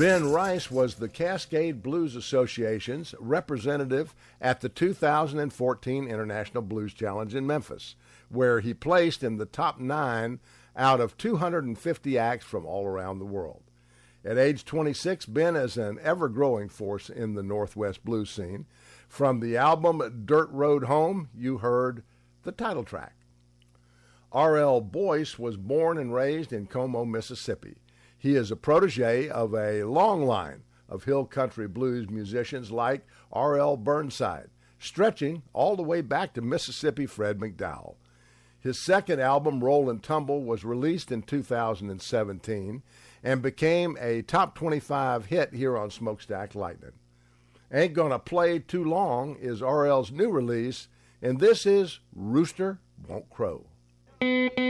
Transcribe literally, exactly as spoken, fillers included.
Ben Rice was the Cascade Blues Association's representative at the two thousand fourteen International Blues Challenge in Memphis, where he placed in the top nine out of two hundred fifty acts from all around the world. At age twenty-six, Ben is an ever-growing force in the Northwest blues scene. From the album Dirt Road Home, you heard the title track. R L. Boyce was born and raised in Como, Mississippi. He is a protege of a long line of hill country blues musicians like R L. Burnside, stretching all the way back to Mississippi Fred McDowell. His second album, Roll and Tumble, was released in two thousand seventeen and became a top twenty-five hit here on Smokestack Lightning. Ain't Gonna Play Too Long is R L's new release, and this is Rooster Won't Crow.